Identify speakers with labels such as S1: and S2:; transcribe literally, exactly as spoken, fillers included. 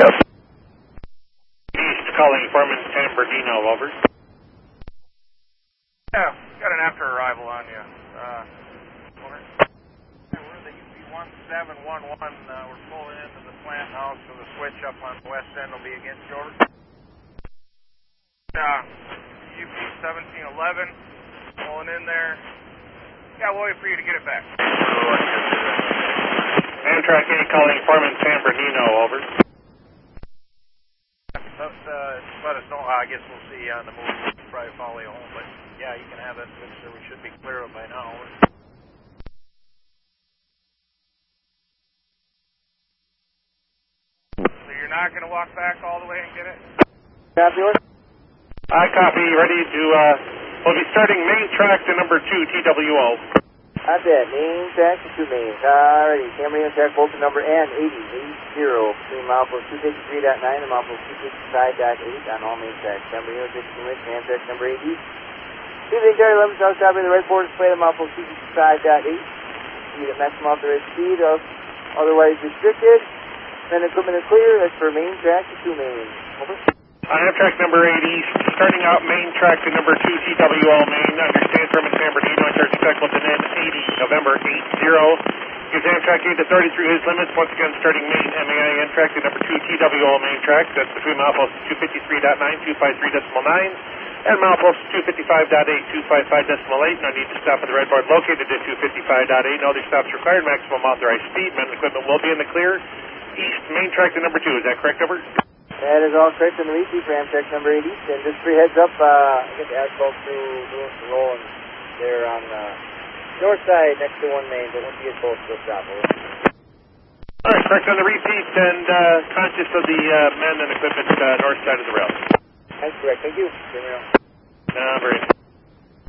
S1: Yes.
S2: East calling Foreman San Bernardino, over.
S3: Yeah, got an after arrival on you. Uh, over. Yeah, we're the U P one seven one one. Uh, we're pulling into the plant house, so the switch up on the west end will be against you, over. Uh, U P seventeen eleven, pulling in there. Yeah, we'll wait for you to get it back.
S2: Amtrak eight calling Foreman San Bernardino, over.
S3: Just, uh, just let us know. I guess we'll see you on the move. We'll probably follow you home, but yeah, you can have that switch, so we should be clear of by now. So you're not going to walk back all the way and get it?
S1: Copy.
S2: I copy. Ready to, uh, we'll be starting main track to number two, T W O.
S1: That's it. Main track to two mains. Alrighty. Camarillo track bolt to number N eighty eighty between milepost two fifty-three point nine and milepost two fifty-five point eight on all main tracks. Camarillo sixteen West, main track number eighty. Tuesday, Terry eleven South, copy the right border display at milepost two fifty-five point eight. Speed at maximum authorized speed of otherwise restricted. Then equipment is clear. That's for main track to two mains. Over.
S2: On Amtrak number eighty, starting out main track to number two, T W O main, understand from San Bernardino, in charge of Shackleton N eighty, November eight zero. Gives Amtrak eight to thirty through his limits, once again starting main M A I N track to number two, T W O main track, that's between milepost two fifty-three point nine, two fifty-three point nine, and milepost two fifty-five point eight, two fifty-five point eight. No need to stop at the red board located at two fifty-five point eight. No other stops required, maximum authorized speed. Men and equipment will be in the clear. East main track to number two, is that correct, over?
S1: That is all correct on the repeat for Amtrak number eighty. And just for heads up, uh, I get the asphalt through doing some rolling there on the north side next to one main, but once you get both, we'll stop.
S2: All right, correct on the repeat and uh, conscious of the uh, men and equipment uh, north side of the rail.
S1: That's correct. Thank you.
S2: Uh, very